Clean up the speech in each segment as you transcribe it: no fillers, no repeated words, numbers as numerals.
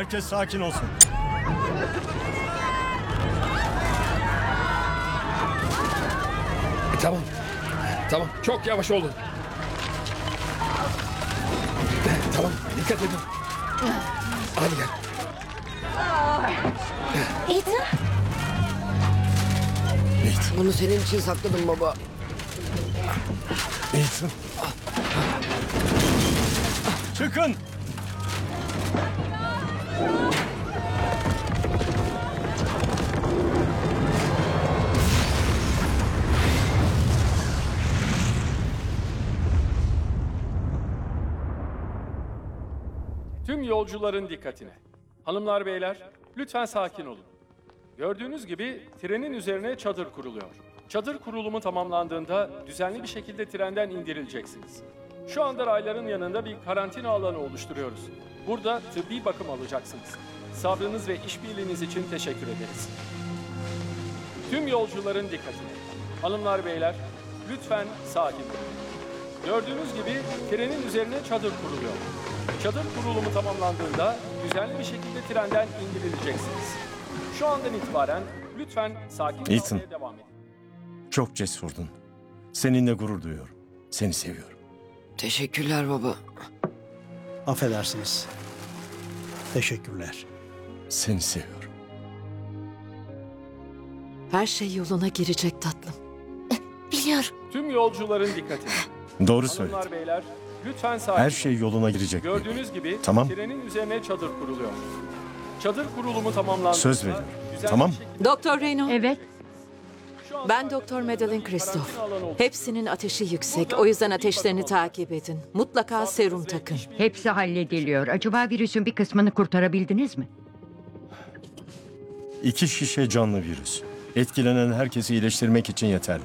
Herkes sakin olsun. Tamam. Tamam. Çok yavaş olun. Tamam. Dikkat edin. Hadi gel. Ethan, Ethan. Bunu senin için sakladım baba. Ethan. Çıkın. Tüm yolcuların dikkatine. Hanımlar beyler, lütfen sakin olun. Gördüğünüz gibi trenin üzerine çadır kuruluyor. Çadır kurulumu tamamlandığında düzenli bir şekilde trenden indirileceksiniz. Şu anda rayların yanında bir karantina alanı oluşturuyoruz. Burada tıbbi bakım alacaksınız. Sabrınız ve işbirliğiniz için teşekkür ederiz. Tüm yolcuların dikkatine. Hanımlar beyler, lütfen sakin olun. Gördüğünüz gibi trenin üzerine çadır kuruluyor. Çadır kurulumu tamamlandığında düzenli bir şekilde trenden indirileceksiniz. Şu andan itibaren lütfen sakin Ethan. kalmaya devam edin. Çok cesurdun. Seninle gurur duyuyorum. Seni seviyorum. Teşekkürler baba. Affedersiniz. Teşekkürler. Seni seviyorum. Her şey yoluna girecek tatlım. biliyorum. Tüm yolcuların dikkatine. Doğru söyledin. Hanımlar beyler, lütfen sakin. Her şey yoluna girecek. Gördüğünüz gibi Tamam. trenin üzerine çadır kuruluyor. Çadır kurulumu tamamlandığında Söz veriyorum. düzenli Tamam. bir şekilde- Doktor Reno. Evet. Şu anda Ben Doktor Madeline Christoph. karantina alanı oluşturuyoruz. Hepsinin ateşi yüksek. O yüzden ateşlerini takip edin. Mutlaka serum takın. Hepsi hallediliyor. Acaba virüsün bir kısmını kurtarabildiniz mi? 2 şişe canlı virüs. Etkilenen herkesi iyileştirmek için yeterli.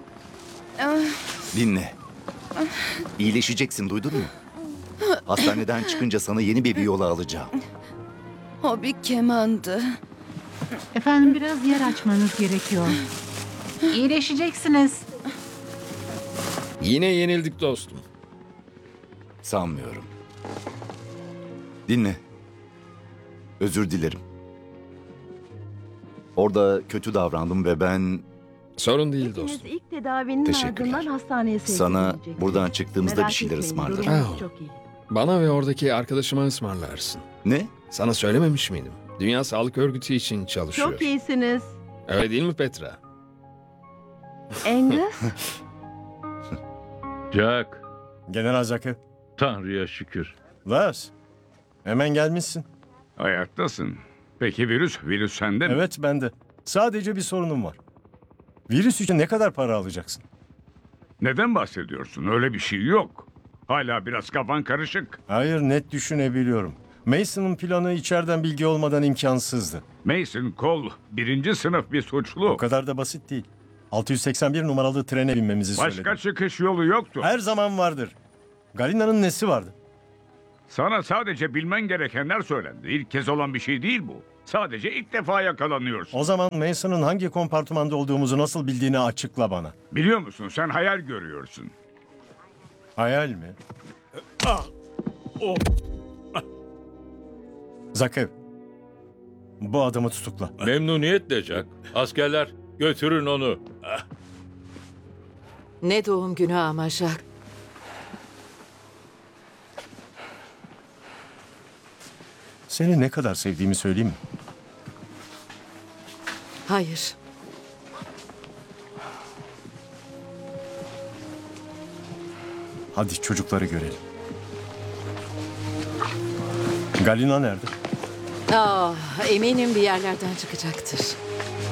Dinle. İyileşeceksin, duydun mu? Hastaneden çıkınca sana yeni bir biyola alacağım. O bir kemandı. Efendim biraz yer açmanız gerekiyor. İyileşeceksiniz. Yine yenildik dostum. Sanmıyorum. Dinle. Özür dilerim. Orada kötü davrandım ve ben Sorun değil Hepiniz dostum. ilk tedavinin Teşekkürler. ardından hastaneye sevk sana edilecek. buradan çıktığımızda bir Merak şeyler etmeyin, ısmarlarım. durumunuz Ah. çok iyi. Bana ve oradaki arkadaşıma ısmarlarsın. Ne? Sana söylememiş miydim? Dünya Sağlık Örgütü için çalışıyor. Çok iyisiniz. Öyle değil mi Petra? Angus, Jack, General Zaki. Tanrı'ya şükür. Lars. Hemen gelmişsin. Ayaktasın. Peki virüs sende mi? Evet bende. Sadece bir sorunum var. Virüs için ne kadar para alacaksın? Neden bahsediyorsun? Öyle bir şey yok. Hala biraz kafan karışık. Hayır, net düşünebiliyorum. Mason'ın planı içeriden bilgi olmadan imkansızdı. Mason Cole, 1. sınıf bir suçlu. O kadar da basit değil. 681 numaralı trene binmemizi Başka söyledi. çıkış yolu yoktu. Her zaman vardır. Galina'nın nesi vardı? Sana sadece bilmen gerekenler söylendi. İlk kez olan bir şey değil bu. Sadece ilk defa yakalanıyorsun. O zaman Mason'ın hangi kompartımanda olduğumuzu nasıl bildiğini açıkla bana. Biliyor musun, sen hayal görüyorsun. Hayal mi? Zakev. Bu adamı tutukla. Memnuniyetle Jack. Askerler götürün onu. Ne doğum günü ama Jack. Seni ne kadar sevdiğimi söyleyeyim mi? Hayır. Hadi çocukları görelim. Galina nerede? Eminim bir yerlerden çıkacaktır.